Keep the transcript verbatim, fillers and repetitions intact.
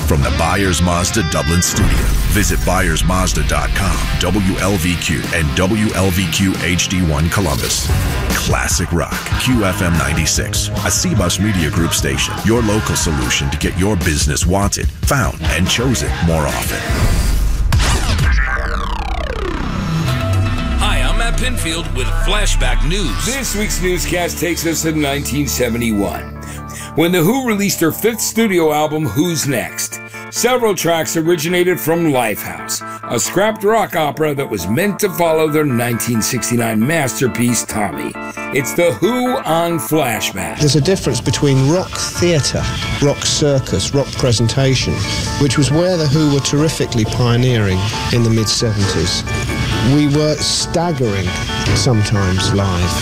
from the Byers Mazda Dublin studio. Visit byers mazda dot com, W L V Q, and W L V Q H D one Columbus. Classic rock, Q F M ninety-six, a C-Bus Media Group station. Your local solution to get your business wanted, found, and chosen more often. Hi, I'm Matt Pinfield with Flashback News. This week's newscast takes us to nineteen seventy-one, when The Who released their fifth studio album, Who's Next? Several tracks originated from Lifehouse, a scrapped rock opera that was meant to follow their nineteen sixty-nine masterpiece, Tommy. It's The Who on Flashback. There's a difference between rock theatre, rock circus, rock presentation, which was where The Who were terrifically pioneering in the mid-seventies. We were staggering sometimes live.